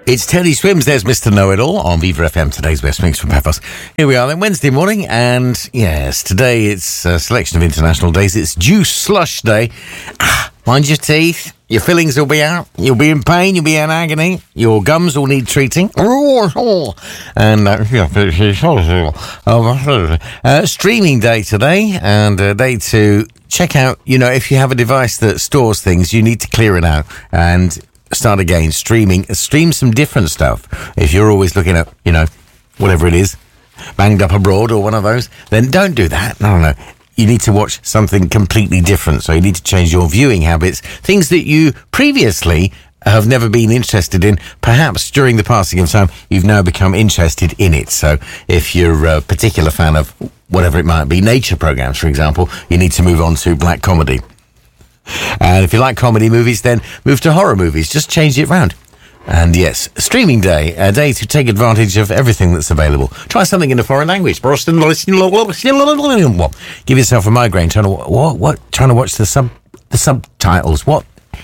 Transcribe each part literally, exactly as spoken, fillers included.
It's Tony Swims, there's Mister Know-It-All on Viva F M, today's best mix from Paphos. Here we are then, Wednesday morning, and yes, today it's a selection of international days. It's Juice Slush Day. Ah, mind your teeth, your fillings will be out, you'll be in pain, you'll be in agony, your gums will need treating. And uh, uh, streaming day today, and a day to check out, you know, if you have a device that stores things, you need to clear it out and start again, streaming, stream some different stuff. If you're always looking at, you know, whatever it is, Banged Up Abroad or one of those, then don't do that. No, no, no. You need to watch something completely different. So you need to change your viewing habits, things that you previously have never been interested in. Perhaps during the passing of time, you've now become interested in it. So if you're a particular fan of whatever it might be, nature programs, for example, you need to move on to black comedy. And if you like comedy movies, then move to horror movies. Just change it round. And yes, streaming day, a day to take advantage of everything that's available. Try something in a foreign language. Give yourself a migraine trying to what? What? Trying to watch the sub the subtitles. What?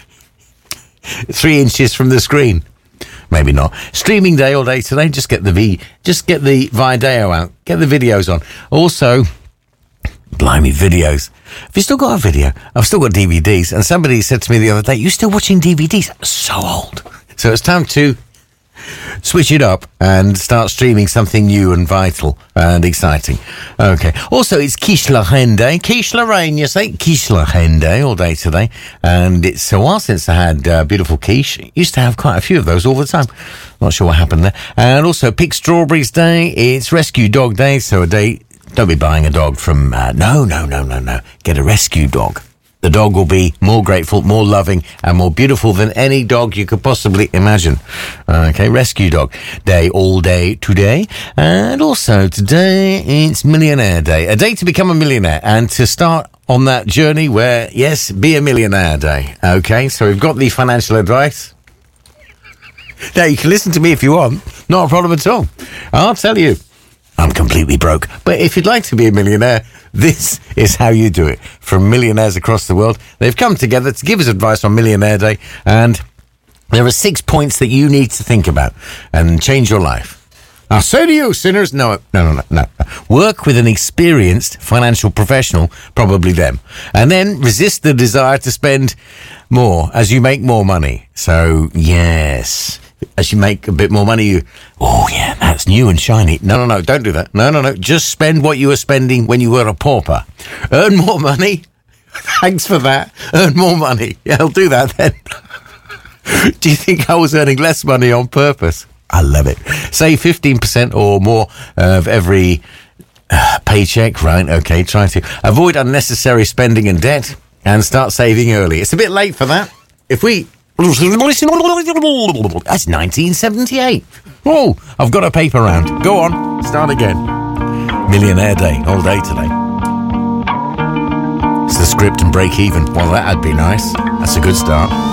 Three inches from the screen. Maybe not. Streaming day all day today. Just get the V. Just get the video out. Get the videos on. Also, blimey, videos. Have you still got a video? I've still got D V Ds. And somebody said to me the other day, you're still watching D V Ds? So old. So it's time to switch it up and start streaming something new and vital and exciting. Okay. Also, it's Quiche Lorraine Day. Quiche Lorraine, you say? Quiche Lorraine Day all day today. And it's a while since I had uh, beautiful quiche. Used to have quite a few of those all the time. Not sure what happened there. And also, Pick Strawberries Day. It's Rescue Dog Day. So a day... Don't be buying a dog from... Uh, no, no, no, no, no. Get a rescue dog. The dog will be more grateful, more loving, and more beautiful than any dog you could possibly imagine. Okay, Rescue Dog Day all day today. And also today, it's Millionaire Day. A day to become a millionaire and to start on that journey where, yes, be a millionaire day. Okay, so we've got the financial advice. Now, you can listen to me if you want. Not a problem at all. I'll tell you. I'm completely broke. But if you'd like to be a millionaire, this is how you do it. From millionaires across the world, they've come together to give us advice on Millionaire Day. And there are six points that you need to think about and change your life. I say to you, sinners, no, no, no, no, no. Work with an experienced financial professional, probably them. And then resist the desire to spend more as you make more money. So, yes... As you make a bit more money, you, oh yeah, that's new and shiny. No, no, no, don't do that. No, no, no. Just spend what you were spending when you were a pauper. Earn more money. Thanks for that. Earn more money. Yeah, I'll do that then. Do you think I was earning less money on purpose? I love it. Save fifteen percent or more of every uh, paycheck, right? Okay, try to avoid unnecessary spending and debt and start saving early. It's a bit late for that. If we... That's nineteen seventy-eight. Oh, I've got a paper round. Go on, start again. Millionaire Day, all day today. It's the script and break even. Well, that'd be nice. That's a good start.